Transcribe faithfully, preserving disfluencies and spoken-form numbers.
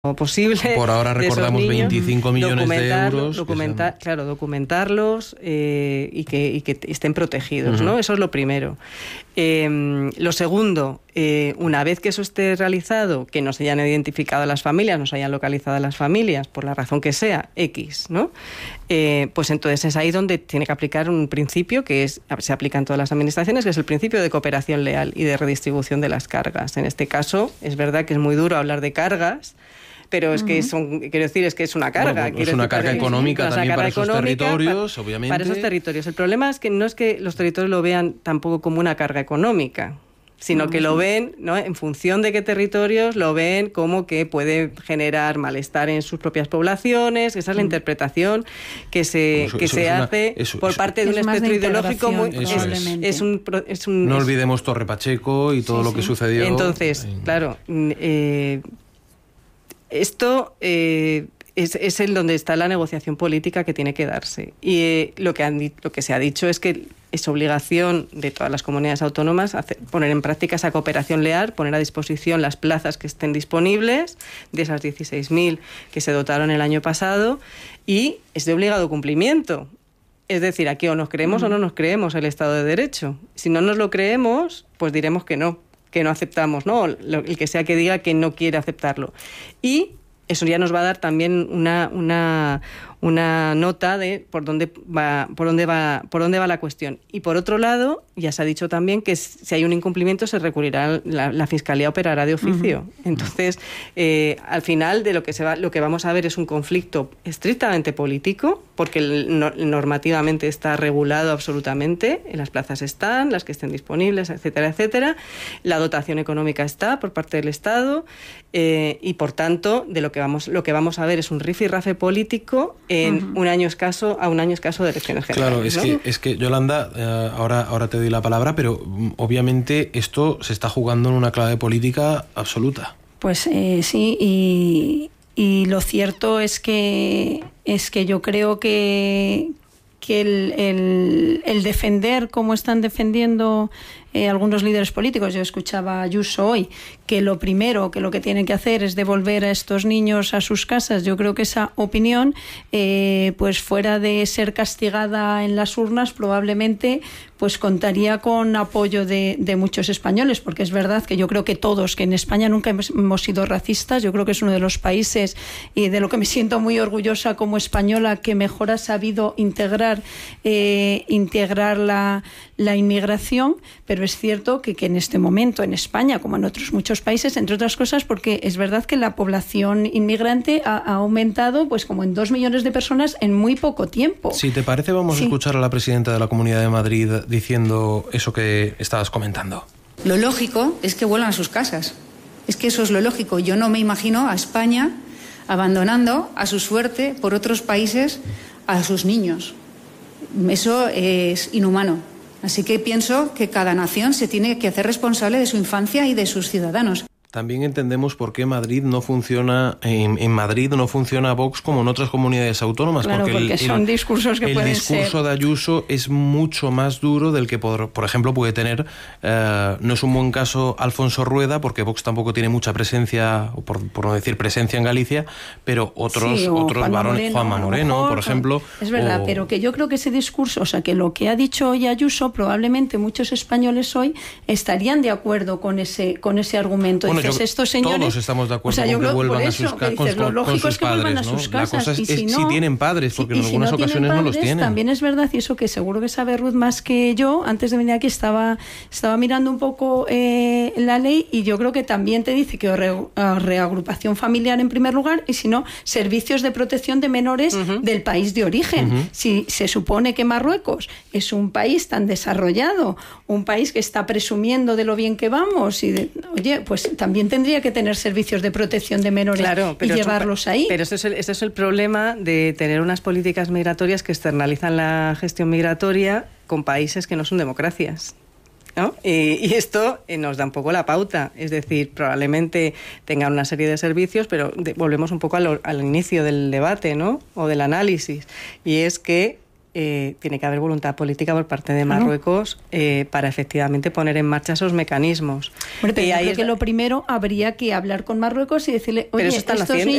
posible. Por ahora recordamos niños, veinticinco millones de euros. Documentar, sean... Claro, documentarlos eh, y, que, y que estén protegidos, uh-huh. ¿no? Eso es lo primero. Eh, lo segundo, eh, una vez que eso esté realizado, que nos hayan identificado las familias, nos hayan localizado las familias, por la razón que sea, X, ¿no? Eh, pues entonces es ahí donde tiene que aplicar un principio que es, se aplica en todas las administraciones, que es el principio de cooperación leal y de redistribución de las cargas. En este caso, es verdad que es muy duro hablar de cargas, pero es uh-huh. que son, quiero decir, es que es una carga. Bueno, es una carga decir, económica es una también carga para esos económica, territorios, para, obviamente. Para esos territorios. El problema es que no es que los territorios lo vean tampoco como una carga económica, sino no, que lo ven, ¿no? En función de qué territorios lo ven como que puede generar malestar en sus propias poblaciones. Esa es la interpretación que se, eso, que eso se hace una, eso, por eso. parte de un espectro ideológico muy... Eso es. Es un, es un, no es, olvidemos Torre Pacheco y todo sí, lo que sí. sucedió. Entonces, en... claro... Eh, Esto eh, es, es el donde está la negociación política que tiene que darse. Y eh, lo, que han, lo que se ha dicho es que es obligación de todas las comunidades autónomas hacer, poner en práctica esa cooperación leal, poner a disposición las plazas que estén disponibles, de esas dieciséis mil que se dotaron el año pasado, y es de obligado cumplimiento. Es decir, aquí o nos creemos mm. o no nos creemos el Estado de Derecho. Si no nos lo creemos, pues diremos que no. que no aceptamos, ¿no? El que sea que diga que no quiere aceptarlo. Y eso ya nos va a dar también una, una, una nota de por dónde va, por dónde va, por dónde va la cuestión. Y por otro lado, ya se ha dicho también que si hay un incumplimiento se recurrirá, la, la Fiscalía operará de oficio. Uh-huh. Entonces, eh, al final de lo que se va, lo que vamos a ver es un conflicto estrictamente político, porque el, no, normativamente está regulado absolutamente, las plazas están, las que estén disponibles, etcétera, etcétera. La dotación económica está por parte del Estado, eh, y por tanto, de lo que vamos, lo que vamos a ver es un rifirrafe político en uh-huh. un año escaso a un año escaso de elecciones generales. Claro, es ¿no? que es que Yolanda, eh, ahora ahora te doy la palabra, pero obviamente esto se está jugando en una clave política absoluta. Pues eh, sí, y, y lo cierto es que es que yo creo que que el, el, el defender como están defendiendo eh, algunos líderes políticos, yo escuchaba a Ayuso hoy, que lo primero, que lo que tienen que hacer es devolver a estos niños a sus casas. Yo creo que esa opinión, eh, pues fuera de ser castigada en las urnas, probablemente pues contaría con apoyo de, de muchos españoles, porque es verdad que yo creo que todos, que en España nunca hemos, hemos sido racistas, yo creo que es uno de los países, y de lo que me siento muy orgullosa como española, que mejor ha sabido integrar, eh, integrar la, la inmigración, pero es cierto que, que en este momento en España, como en otros muchos países, entre otras cosas, porque es verdad que la población inmigrante ha, ha aumentado pues como en dos millones de personas en muy poco tiempo. Si te parece, vamos sí. a escuchar a la presidenta de la Comunidad de Madrid diciendo eso que estabas comentando. Lo lógico es que vuelvan a sus casas. Es que eso es lo lógico. Yo no me imagino a España abandonando a su suerte por otros países a sus niños. Eso es inhumano. Así que pienso que cada nación se tiene que hacer responsable de su infancia y de sus ciudadanos. También entendemos por qué Madrid no funciona, en, en Madrid no funciona Vox como en otras comunidades autónomas. Claro, porque, porque el, son el, discursos que el pueden ser... El discurso de Ayuso es mucho más duro del que, por, por ejemplo, puede tener, eh, no es un buen caso Alfonso Rueda, porque Vox tampoco tiene mucha presencia, o por, por no decir presencia en Galicia, pero otros, sí, otros Juanma varones, Moreno, Juanma Moreno, mejor, por ejemplo. Es verdad, o... pero que yo creo que ese discurso, o sea, que lo que ha dicho hoy Ayuso, probablemente muchos españoles hoy estarían de acuerdo con ese, con ese argumento. Bueno, Dices, yo, estos señores... Todos estamos de acuerdo, o sea, con que vuelvan a sus casas, con, lo lógico con sus es que padres, vuelvan a ¿no? sus casas. La cosa es, y si, es no, si tienen padres, porque si, en algunas si no ocasiones padres, no los tienen. También es verdad, y eso que seguro que sabe Ruth más que yo, antes de venir aquí estaba, estaba mirando un poco eh, la ley, y yo creo que también te dice que re, reagrupación familiar en primer lugar, y si no, servicios de protección de menores uh-huh. del país de origen. Uh-huh. Si se supone que Marruecos es un país tan desarrollado, un país que está presumiendo de lo bien que vamos, y de, oye, pues también tendría que tener servicios de protección de menores, claro, y llevarlos un, ahí. Pero ese es, el, ese es el problema de tener unas políticas migratorias que externalizan la gestión migratoria con países que no son democracias, ¿no? Y, y esto eh, nos da un poco la pauta, es decir, probablemente tengan una serie de servicios, pero de, volvemos un poco al, al inicio del debate, ¿no? O del análisis, y es que eh, tiene que haber voluntad política por parte de Marruecos eh, para efectivamente poner en marcha esos mecanismos. Bueno, pero y yo ahí creo es que lo primero habría que hablar con Marruecos y decirle, oye, pero eso están estos haciendo,